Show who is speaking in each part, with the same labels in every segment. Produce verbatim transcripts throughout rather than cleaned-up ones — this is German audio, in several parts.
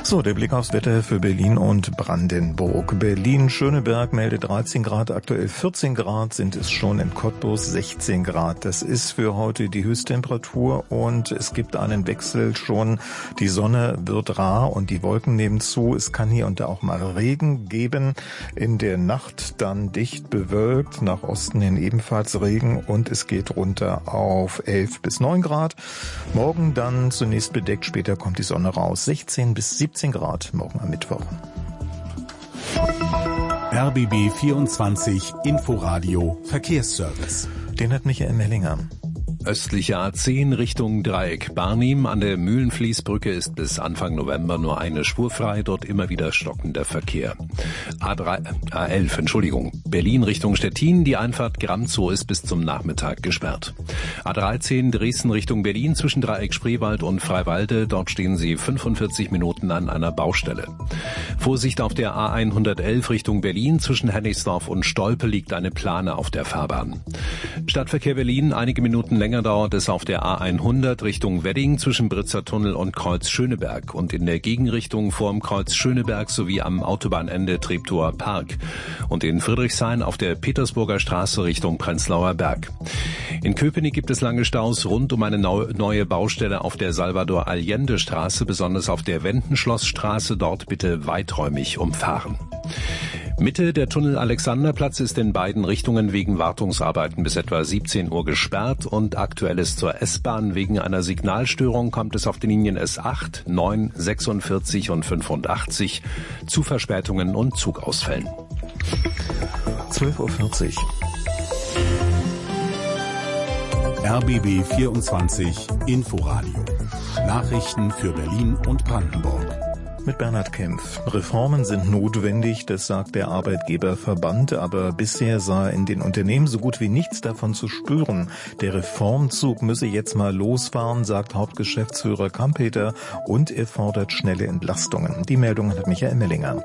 Speaker 1: So, der Blick aufs Wetter für Berlin und Brandenburg. Berlin-Schöneberg meldet dreizehn Grad, aktuell vierzehn Grad sind es schon, in Cottbus sechzehn Grad. Das ist für heute die Höchsttemperatur und es gibt einen Wechsel schon. Die Sonne wird rar und die Wolken nehmen zu. Es kann hier und da auch mal Regen geben. In der Nacht dann dicht bewölkt, nach Osten hin ebenfalls Regen und es geht runter auf elf bis neun Grad. Morgen dann zunächst bedeckt, später kommt die Sonne raus. sechzehn bis siebzehn Grad morgen am Mittwoch.
Speaker 2: R B B vierundzwanzig Inforadio Verkehrsservice.
Speaker 1: Den hat Michael Mellinger.
Speaker 3: Östliche A zehn Richtung Dreieck Barnim an der Mühlenfließbrücke ist bis Anfang November nur eine Spur frei, dort immer wieder stockender Verkehr. A drei, A elf, Entschuldigung, Berlin Richtung Stettin, die Einfahrt Gramzow ist bis zum Nachmittag gesperrt. A dreizehn Dresden Richtung Berlin zwischen Dreieck Spreewald und Freiwalde, dort stehen Sie fünfundvierzig Minuten an einer Baustelle. Vorsicht auf der A hundertelf Richtung Berlin zwischen Hennigsdorf und Stolpe liegt eine Plane auf der Fahrbahn. Stadtverkehr Berlin, einige Minuten länger dauert es auf der A hundert Richtung Wedding zwischen Britzer Tunnel und Kreuz Schöneberg und in der Gegenrichtung vorm Kreuz Schöneberg sowie am Autobahnende Treptower Park und in Friedrichshain auf der Petersburger Straße Richtung Prenzlauer Berg. In Köpenick gibt es lange Staus rund um eine neue Baustelle auf der Salvador-Allende-Straße, besonders auf der Wendenschlossstraße, dort bitte weiträumig umfahren. Mitte der Tunnel Alexanderplatz ist in beiden Richtungen wegen Wartungsarbeiten bis etwa siebzehn Uhr gesperrt und aktuell ist zur S-Bahn. Wegen einer Signalstörung kommt es auf den Linien S acht, neun, sechsundvierzig und fünfundachtzig zu Verspätungen und Zugausfällen.
Speaker 1: zwölf Uhr vierzig.
Speaker 2: R B B vierundzwanzig Inforadio. Nachrichten für Berlin und Brandenburg.
Speaker 1: Mit Bernhard Kempf. Reformen sind notwendig, das sagt der Arbeitgeberverband, aber bisher sei in den Unternehmen so gut wie nichts davon zu spüren. Der Reformzug müsse jetzt mal losfahren, sagt Hauptgeschäftsführer Kampeter, und er fordert schnelle Entlastungen. Die Meldung hat Michael Mellinger.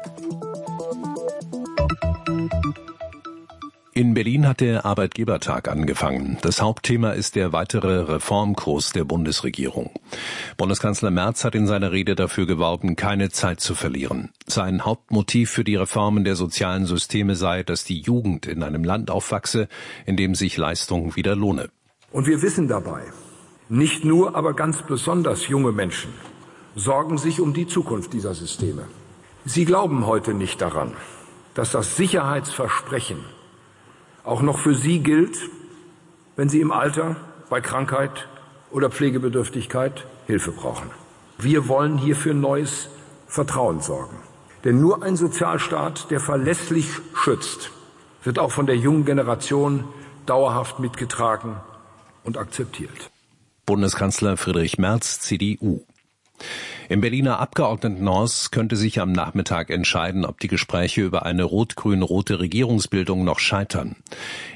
Speaker 3: In Berlin hat der Arbeitgebertag angefangen. Das Hauptthema ist der weitere Reformkurs der Bundesregierung. Bundeskanzler Merz hat in seiner Rede dafür geworben, keine Zeit zu verlieren. Sein Hauptmotiv für die Reformen der sozialen Systeme sei, dass die Jugend in einem Land aufwachse, in dem sich Leistung wieder lohne.
Speaker 4: Und wir wissen dabei, nicht nur, aber ganz besonders junge Menschen sorgen sich um die Zukunft dieser Systeme. Sie glauben heute nicht daran, dass das Sicherheitsversprechen auch noch für Sie gilt, wenn Sie im Alter, bei Krankheit oder Pflegebedürftigkeit Hilfe brauchen. Wir wollen hier für neues Vertrauen sorgen. Denn nur ein Sozialstaat, der verlässlich schützt, wird auch von der jungen Generation dauerhaft mitgetragen und akzeptiert.
Speaker 3: Bundeskanzler Friedrich Merz, C D U. Im Berliner Abgeordnetenhaus könnte sich am Nachmittag entscheiden, ob die Gespräche über eine rot-grün-rote Regierungsbildung noch scheitern.